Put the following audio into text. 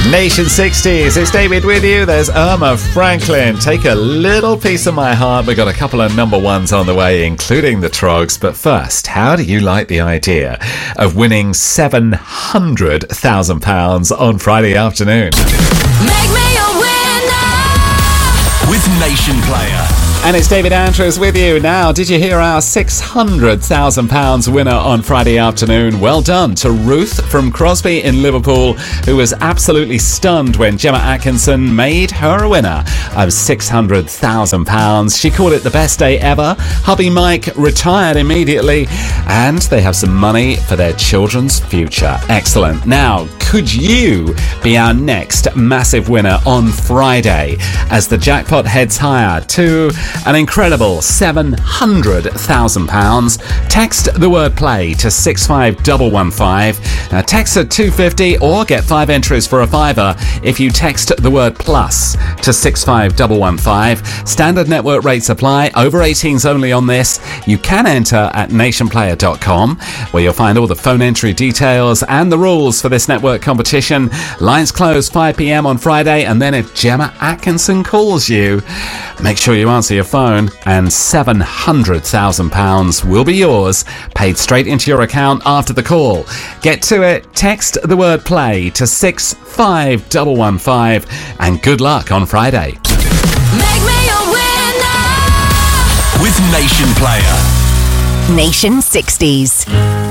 Nation 60s, it's David with you. There's Irma Franklin. Take a little piece of my heart. We've got a couple of number ones on the way, including the Trogs. But first, how do you like the idea of winning £700,000 on Friday afternoon? Make me a winner with Nation Player. And it's David Andrews with you. Now, did you hear our £600,000 winner on Friday afternoon? Well done to Ruth from Crosby in Liverpool, who was absolutely stunned when Gemma Atkinson made her a winner of £600,000. She called it the best day ever. Hubby Mike retired immediately, and they have some money for their children's future. Excellent. Now, could you be our next massive winner on Friday as the jackpot heads higher to an incredible £700,000? Text the word play to 65115. Now text at 250 or get 5 entries for a fiver if you text the word plus to 65115. Standard network rates apply. Over 18s only on this. You can enter at nationplayer.com, where you'll find all the phone entry details and the rules for this network competition. Lines close 5 p.m. on Friday, and then if Gemma Atkinson calls you, make sure you answer your phone, and £700,000 will be yours, paid straight into your account after the call. Get to it. Text the word play to 65115, and good luck on Friday. Make me a winner with Nation Player. Nation 60s.